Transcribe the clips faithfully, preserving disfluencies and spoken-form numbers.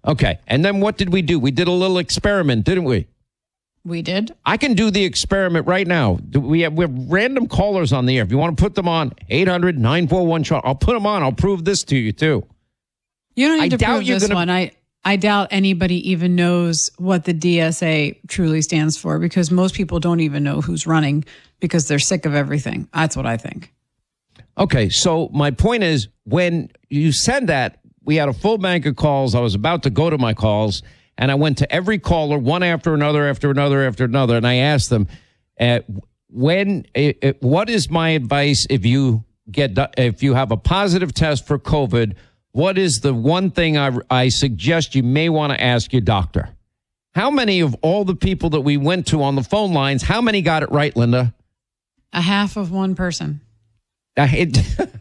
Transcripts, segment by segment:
Okay. And then what did we do? We did a little experiment, didn't we? We did. I can do the experiment right now. We have, we have random callers on the air. If you want to put them on, eight hundred nine four one Sean. I'll put them on. I'll prove this to you, too. You don't need I to doubt prove you're this gonna... one. I, I doubt anybody even knows what the D S A truly stands for, because most people don't even know who's running because they're sick of everything. That's what I think. Okay, so my point is, when you said that, we had a full bank of calls. I was about to go to my calls, and I went to every caller, one after another, after another, after another, and I asked them, uh, "When? Uh, uh, what is my advice if you get if you have a positive test for COVID? What is the one thing I, I suggest you may want to ask your doctor?" How many of all the people that we went to on the phone lines, how many got it right, Linda? A half of one person. I, it,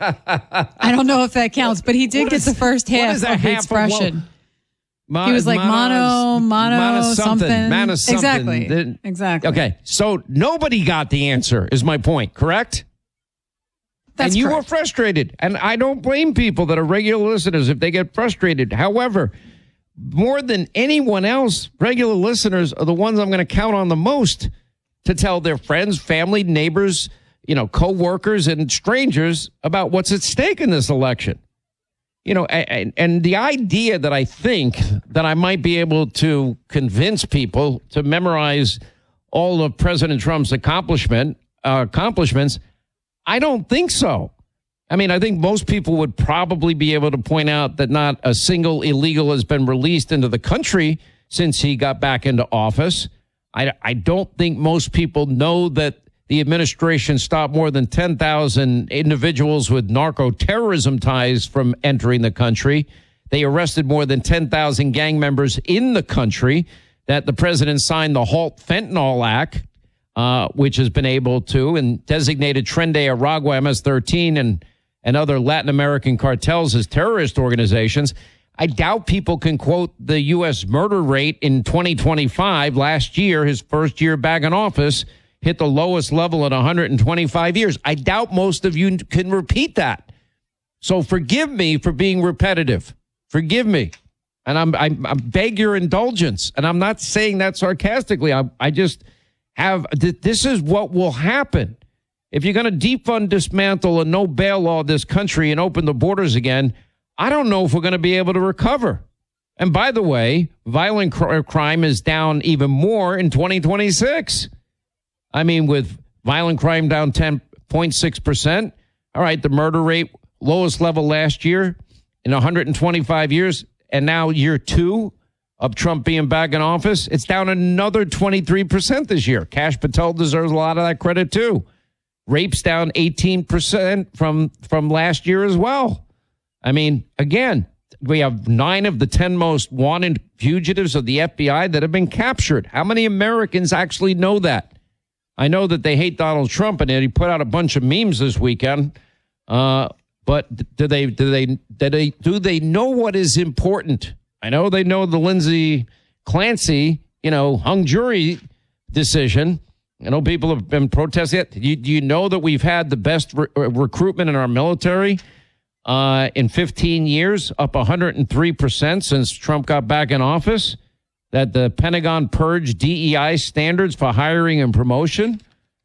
I don't know if that counts, but he did What get is- the first what half is a of the half of one- expression. Mo- He was like mono, monos- mono, mono something. mono something. Exactly. Then- Exactly. Okay, so nobody got the answer, is my point, correct? That's and you correct. were frustrated. And I don't blame people that are regular listeners if they get frustrated. However, more than anyone else, regular listeners are the ones I'm going to count on the most to tell their friends, family, neighbors, you know, co-workers and strangers about what's at stake in this election. You know, and, and the idea that I think that I might be able to convince people to memorize all of President Trump's accomplishment uh, accomplishments, I don't think so. I mean, I think most people would probably be able to point out that not a single illegal has been released into the country since he got back into office. I, I don't think most people know that the administration stopped more than ten thousand individuals with narco-terrorism ties from entering the country. They arrested more than ten thousand gang members in the country, that the president signed the Halt Fentanyl Act, uh, which has been able to, and designated Tren de Aragua, M S thirteen, and, and other Latin American cartels as terrorist organizations. I doubt people can quote the U S murder rate in twenty twenty-five. Last year, his first year back in office, hit the lowest level in one hundred twenty-five years. I doubt most of you can repeat that. So forgive me for being repetitive. Forgive me. And I'm, I, I beg your indulgence. And I'm not saying that sarcastically. I, I just have, this is what will happen. If you're going to defund, dismantle, and no bail law this country and open the borders again, I don't know if we're going to be able to recover. And by the way, violent cr- crime is down even more in twenty twenty-six. I mean, with violent crime down ten point six percent. All right, the murder rate, lowest level last year in one hundred twenty-five years. And now year two of Trump being back in office, it's down another twenty-three percent this year. Kash Patel deserves a lot of that credit, too. Rape's down eighteen percent from, from last year as well. I mean, again, we have nine of the ten most wanted fugitives of the F B I that have been captured. How many Americans actually know that? I know that they hate Donald Trump, and he put out a bunch of memes this weekend. Uh, but do they do they do they do they know what is important? I know they know the Lindsey Clancy, you know, hung jury decision. I know people have been protesting it. Do you, do you know that we've had the best re- recruitment in our military uh, in fifteen years, up one hundred three percent since Trump got back in office? That the Pentagon purged D E I standards for hiring and promotion?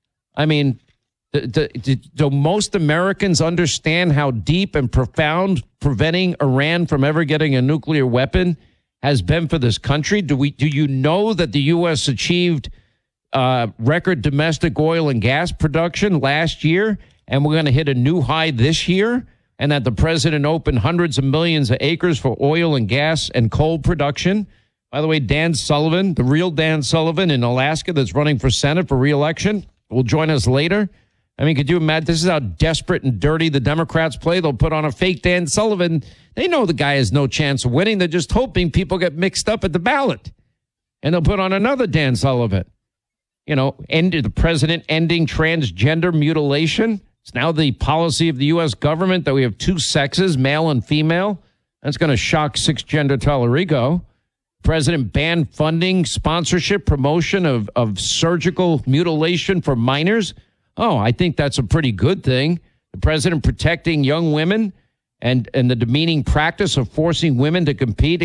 I mean, do, do, do most Americans understand how deep and profound preventing Iran from ever getting a nuclear weapon has been for this country? Do we? Do you know that the U S achieved uh, record domestic oil and gas production last year, and we're going to hit a new high this year? And that the president opened hundreds of millions of acres for oil and gas and coal production? By the way, Dan Sullivan, the real Dan Sullivan in Alaska that's running for Senate for re-election, will join us later. I mean, could you imagine? This is how desperate and dirty the Democrats play. They'll put on a fake Dan Sullivan. They know the guy has no chance of winning. They're just hoping people get mixed up at the ballot. And they'll put on another Dan Sullivan. You know, end the president ending transgender mutilation. It's now the policy of the U S government that we have two sexes, male and female. That's going to shock six-gender Tallarico. President banned funding, sponsorship, promotion of, of surgical mutilation for minors. Oh, I think that's a pretty good thing. The president protecting young women and, and the demeaning practice of forcing women to compete